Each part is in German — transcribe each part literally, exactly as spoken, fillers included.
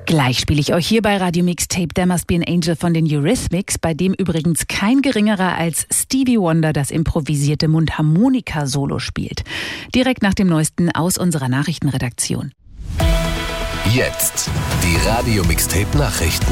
Gleich spiele ich euch hier bei Radio Mixtape There Must Be an Angel von den Eurythmics, bei dem übrigens kein geringerer als Stevie Wonder das improvisierte Mundharmonika-Solo spielt. Direkt nach dem Neuesten aus unserer Nachrichtenredaktion. Jetzt die Radio Mixtape Nachrichten.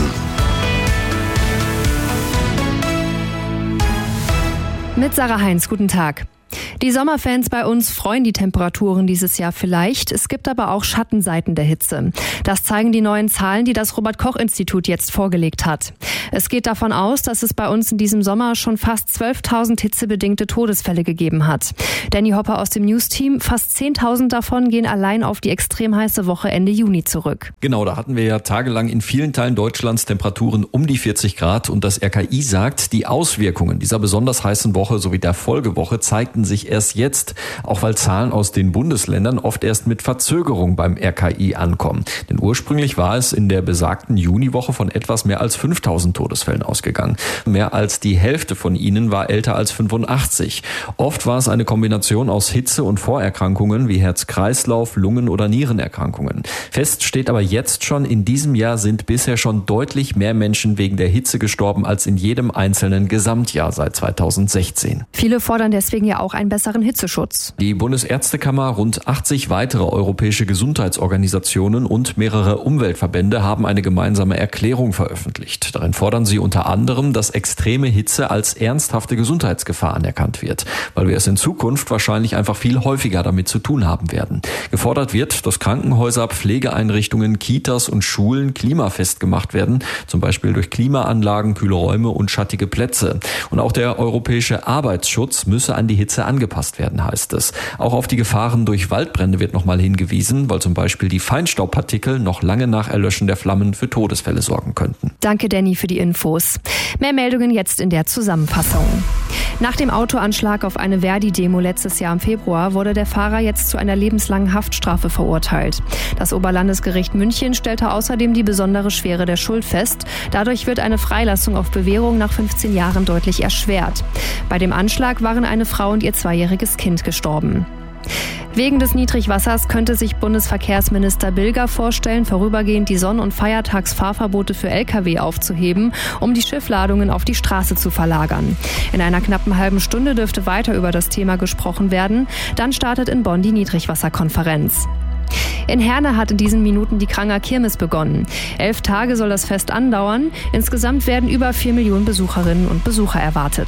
Mit Sarah Heinz, guten Tag. Die Sommerfans bei uns freuen die Temperaturen dieses Jahr vielleicht. Es gibt aber auch Schattenseiten der Hitze. Das zeigen die neuen Zahlen, die das Robert-Koch-Institut jetzt vorgelegt hat. Es geht davon aus, dass es bei uns in diesem Sommer schon fast zwölftausend hitzebedingte Todesfälle gegeben hat. Danny Hopper aus dem News-Team, fast zehntausend davon gehen allein auf die extrem heiße Woche Ende Juni zurück. Genau, da hatten wir ja tagelang in vielen Teilen Deutschlands Temperaturen um die vierzig Grad. Und das R K I sagt, die Auswirkungen dieser besonders heißen Woche sowie der Folgewoche zeigten sich erst jetzt, auch weil Zahlen aus den Bundesländern oft erst mit Verzögerung beim R K I ankommen. Denn ursprünglich war es in der besagten Juniwoche von etwas mehr als fünftausend Todesfällen ausgegangen. Mehr als die Hälfte von ihnen war älter als fünfundachtzig. Oft war es eine Kombination aus Hitze- und Vorerkrankungen wie Herz-Kreislauf-, Lungen- oder Nierenerkrankungen. Fest steht aber jetzt schon, in diesem Jahr sind bisher schon deutlich mehr Menschen wegen der Hitze gestorben als in jedem einzelnen Gesamtjahr seit zweitausendsechzehn. Viele fordern deswegen ja auch einen besseren Hitzeschutz. Die Bundesärztekammer, rund achtzig weitere europäische Gesundheitsorganisationen und mehrere Umweltverbände haben eine gemeinsame Erklärung veröffentlicht. Darin fordern sie unter anderem, dass extreme Hitze als ernsthafte Gesundheitsgefahr anerkannt wird, weil wir es in Zukunft wahrscheinlich einfach viel häufiger damit zu tun haben werden. Gefordert wird, dass Krankenhäuser, Pflegeeinrichtungen, Kitas und Schulen klimafest gemacht werden, zum Beispiel durch Klimaanlagen, kühle Räume und schattige Plätze. Und auch der europäische Arbeitsschutz müsse an die Hitze angepasst werden, heißt es. Auch auf die Gefahren durch Waldbrände wird nochmal hingewiesen, weil zum Beispiel die Feinstaubpartikel noch lange nach Erlöschen der Flammen für Todesfälle sorgen könnten. Danke, Danny, für die Infos. Mehr Meldungen jetzt in der Zusammenfassung. Nach dem Autoanschlag auf eine Verdi-Demo letztes Jahr im Februar wurde der Fahrer jetzt zu einer lebenslangen Haftstrafe verurteilt. Das Oberlandesgericht München stellte außerdem die besondere Schwere der Schuld fest. Dadurch wird eine Freilassung auf Bewährung nach fünfzehn Jahren deutlich erschwert. Bei dem Anschlag waren eine Frau und ihr zweijähriges Kind gestorben. Wegen des Niedrigwassers könnte sich Bundesverkehrsminister Bilger vorstellen, vorübergehend die Sonn- und Feiertagsfahrverbote für L K W aufzuheben, um die Schiffladungen auf die Straße zu verlagern. In einer knappen halben Stunde dürfte weiter über das Thema gesprochen werden. Dann startet in Bonn die Niedrigwasserkonferenz. In Herne hat in diesen Minuten die Kranger Kirmes begonnen. Elf Tage soll das Fest andauern. Insgesamt werden über vier Millionen Besucherinnen und Besucher erwartet.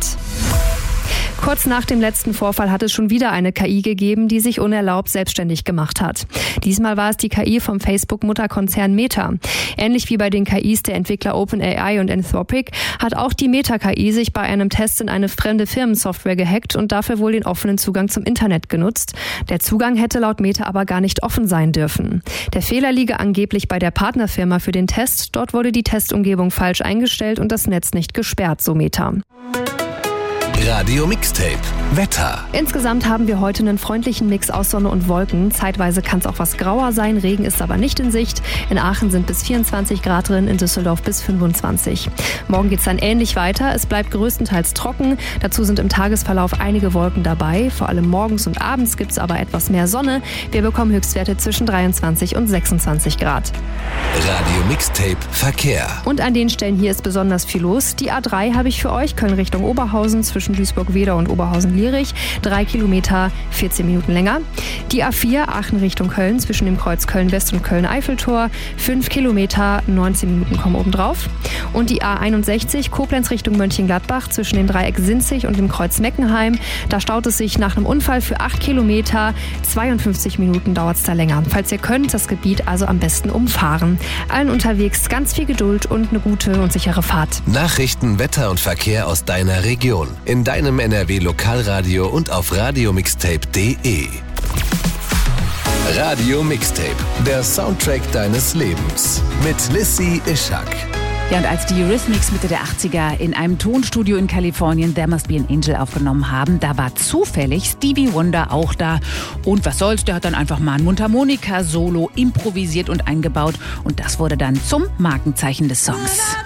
Kurz nach dem letzten Vorfall hat es schon wieder eine K I gegeben, die sich unerlaubt selbstständig gemacht hat. Diesmal war es die K I vom Facebook-Mutterkonzern Meta. Ähnlich wie bei den K Is der Entwickler OpenAI und Anthropic hat auch die Meta-K I sich bei einem Test in eine fremde Firmensoftware gehackt und dafür wohl den offenen Zugang zum Internet genutzt. Der Zugang hätte laut Meta aber gar nicht offen sein dürfen. Der Fehler liege angeblich bei der Partnerfirma für den Test. Dort wurde die Testumgebung falsch eingestellt und das Netz nicht gesperrt, so Meta. Radio Mixtape Wetter. Insgesamt haben wir heute einen freundlichen Mix aus Sonne und Wolken. Zeitweise kann es auch was grauer sein, Regen ist aber nicht in Sicht. In Aachen sind bis vierundzwanzig Grad drin, in Düsseldorf bis fünfundzwanzig. Morgen geht es dann ähnlich weiter. Es bleibt größtenteils trocken. Dazu sind im Tagesverlauf einige Wolken dabei. Vor allem morgens und abends gibt es aber etwas mehr Sonne. Wir bekommen Höchstwerte zwischen dreiundzwanzig und sechsundzwanzig Grad. Radio Mixtape Verkehr. Und an den Stellen hier ist besonders viel los. Die A drei habe ich für euch, Köln Richtung Oberhausen zwischen Duisburg-Wedau und Oberhausen-Lierich. Drei Kilometer, vierzehn Minuten länger. Die A vier Aachen Richtung Köln zwischen dem Kreuz Köln-West und Köln-Eiffeltor. Fünf Kilometer, neunzehn Minuten kommen obendrauf. Und die A einundsechzig Koblenz Richtung Mönchengladbach zwischen dem Dreieck Sinzig und dem Kreuz Meckenheim. Da staut es sich nach einem Unfall für acht Kilometer. zweiundfünfzig Minuten dauert es da länger. Falls ihr könnt, das Gebiet also am besten umfahren. Allen unterwegs ganz viel Geduld und eine gute und sichere Fahrt. Nachrichten, Wetter und Verkehr aus deiner Region. In deinem N R W-Lokalradio und auf radiomixtape punkt de. Radio Mixtape, der Soundtrack deines Lebens. Mit Lissy Ischak. Ja, und als die Eurythmics Mitte der achtziger in einem Tonstudio in Kalifornien There Must Be an Angel aufgenommen haben, da war zufällig Stevie Wonder auch da. Und was soll's, der hat dann einfach mal ein Mundharmonika-Solo improvisiert und eingebaut. Und das wurde dann zum Markenzeichen des Songs.